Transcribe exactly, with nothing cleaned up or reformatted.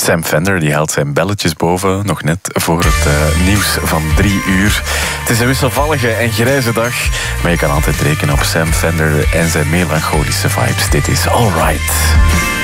Sam Fender die haalt zijn belletjes boven, nog net voor het uh, nieuws van drie uur. Het is een wisselvallige en grijze dag, maar je kan altijd rekenen op Sam Fender en zijn melancholische vibes. Dit is Alright.